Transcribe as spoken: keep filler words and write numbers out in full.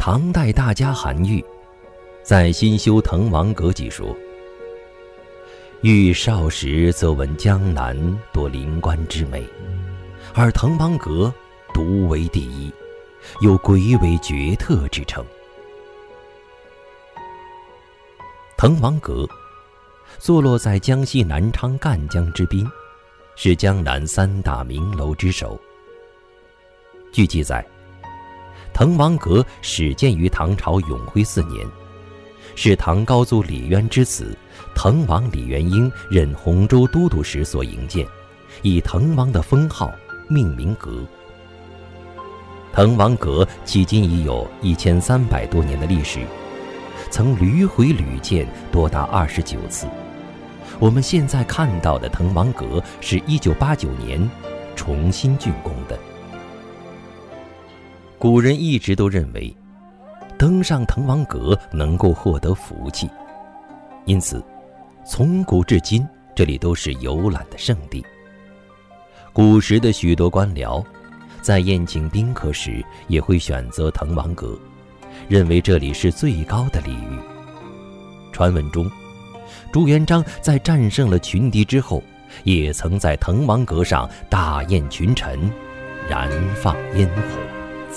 唐代大家韩愈在《新修滕王阁记》说：“愈少时则闻江南多灵官之美，而滕王阁独为第一，有鬼尾绝特之称。”滕王阁坐落在江西南昌赣江之滨，是江南三大名楼之首。据记载，滕王阁始建于唐朝永徽四年，是唐高祖李渊之子滕王李元婴任洪州都督时所营建，以滕王的封号命名阁。滕王阁迄今已有一千三百多年的历史，曾屡毁屡建多达二十九次。我们现在看到的滕王阁是一九八九年重新竣工的。古人一直都认为登上滕王阁能够获得福气，因此从古至今这里都是游览的圣地。古时的许多官僚在宴请宾客时也会选择滕王阁，认为这里是最高的礼遇。传闻中，朱元璋在战胜了群敌之后，也曾在滕王阁上大宴群臣，燃放烟火。